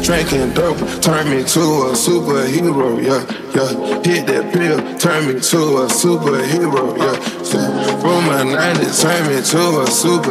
drinking dope, turn me to a superhero, yeah, yeah. Hit that pill, turn me to a superhero, yeah. From my 90s, turn me to a super.